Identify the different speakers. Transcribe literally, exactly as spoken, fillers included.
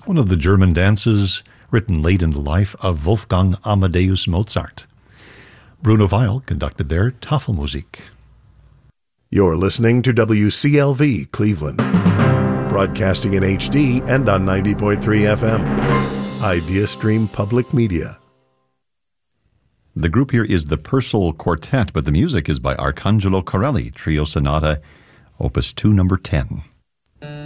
Speaker 1: one of the German dances written late in the life of Wolfgang Amadeus Mozart. Bruno Weil conducted their Tafelmusik.
Speaker 2: You're listening to W C L V Cleveland, broadcasting in H D and on ninety point three F M. IdeaStream Public Media.
Speaker 1: The group here is the Purcell Quartet, but the music is by Arcangelo Corelli, Trio Sonata, Opus two, number ten.